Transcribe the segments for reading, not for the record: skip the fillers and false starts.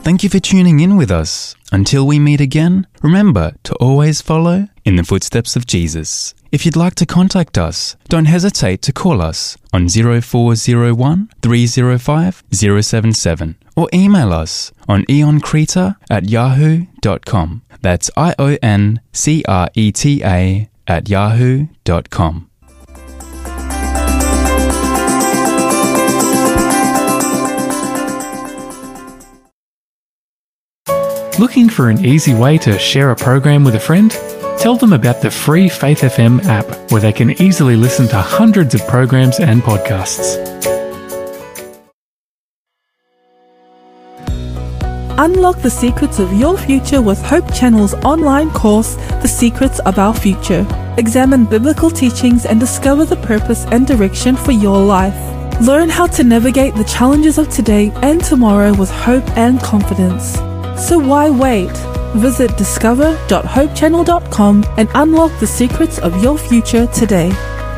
Thank you for tuning in with us. Until we meet again, remember to always follow in the footsteps of Jesus. If you'd like to contact us, don't hesitate to call us on 0401 305 077 or email us on ioncreta@yahoo.com. That's ioncreta@yahoo.com. Looking for an easy way to share a program with a friend? Tell them about the free Faith FM app, where they can easily listen to hundreds of programs and podcasts. Unlock the secrets of your future with Hope Channel's online course, The Secrets of Our Future. Examine biblical teachings and discover the purpose and direction for your life. Learn how to navigate the challenges of today and tomorrow with hope and confidence. So why wait? Visit discover.hopechannel.com and unlock the secrets of your future today.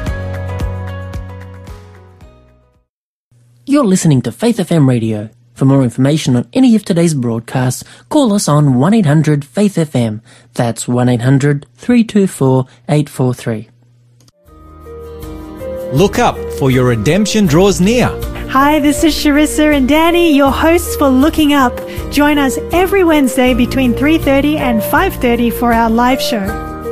You're listening to Faith FM Radio. For more information on any of today's broadcasts, call us on 1-800-FAITH-FM. That's 1-800-324-843. Look up, for your redemption draws near. Hi, this is Sharissa and Danny, your hosts for Looking Up. Join us every Wednesday between 3:30 and 5:30 for our live show.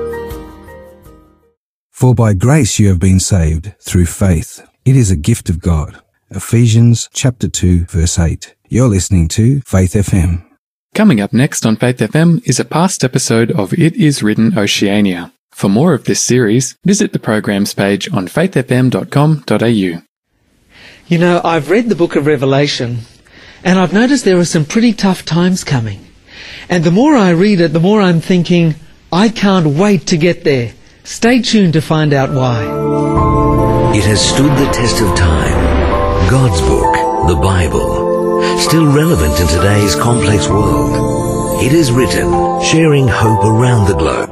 For by grace you have been saved through faith. It is a gift of God. Ephesians chapter 2 verse 8. You're listening to Faith FM. Coming up next on Faith FM is a past episode of It Is Written Oceania. For more of this series, visit the programs page on faithfm.com.au. You know, I've read the book of Revelation, and I've noticed there are some pretty tough times coming. And the more I read it, the more I'm thinking, I can't wait to get there. Stay tuned to find out why. It has stood the test of time. God's book, the Bible, still relevant in today's complex world. It is written, sharing hope around the globe.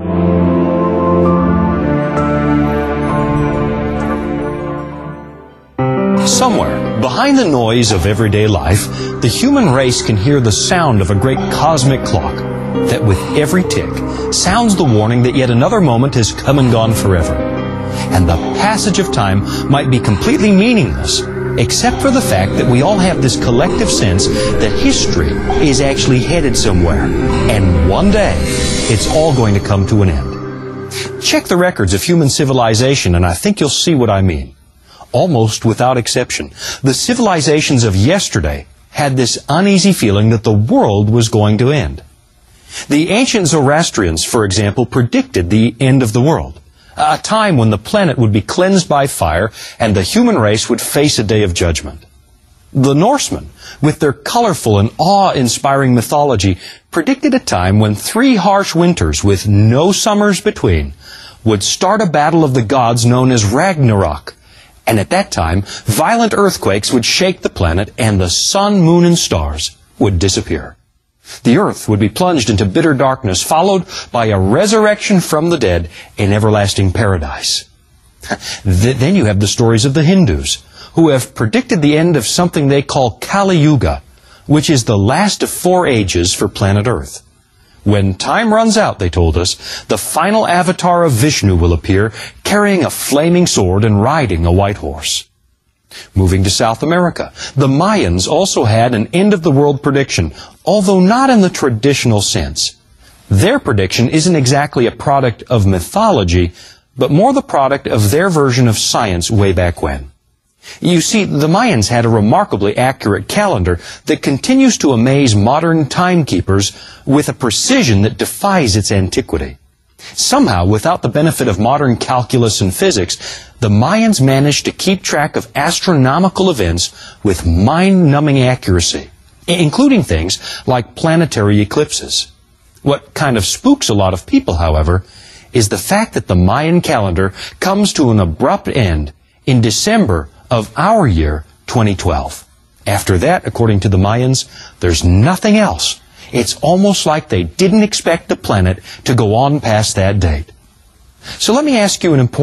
Somewhere, behind the noise of everyday life, the human race can hear the sound of a great cosmic clock that with every tick sounds the warning that yet another moment has come and gone forever. And the passage of time might be completely meaningless, except for the fact that we all have this collective sense that history is actually headed somewhere, and one day it's all going to come to an end. Check the records of human civilization and I think you'll see what I mean. Almost without exception, the civilizations of yesterday had this uneasy feeling that the world was going to end. The ancient Zoroastrians, for example, predicted the end of the world, a time when the planet would be cleansed by fire and the human race would face a day of judgment. The Norsemen, with their colorful and awe-inspiring mythology, predicted a time when 3 harsh winters with no summers between would start a battle of the gods known as Ragnarok. And at that time, violent earthquakes would shake the planet and the sun, moon, and stars would disappear. The earth would be plunged into bitter darkness, followed by a resurrection from the dead in everlasting paradise. Then you have the stories of the Hindus, who have predicted the end of something they call Kali Yuga, which is the last of 4 ages for planet Earth. When time runs out, they told us, the final avatar of Vishnu will appear, carrying a flaming sword and riding a white horse. Moving to South America, the Mayans also had an end-of-the-world prediction, although not in the traditional sense. Their prediction isn't exactly a product of mythology, but more the product of their version of science way back when. You see, the Mayans had a remarkably accurate calendar that continues to amaze modern timekeepers with a precision that defies its antiquity. Somehow, without the benefit of modern calculus and physics, the Mayans managed to keep track of astronomical events with mind-numbing accuracy, including things like planetary eclipses. What kind of spooks a lot of people, however, is the fact that the Mayan calendar comes to an abrupt end in December of our year 2012. After that, according to the Mayans, there's nothing else. It's almost like they didn't expect the planet to go on past that date. So let me ask you an important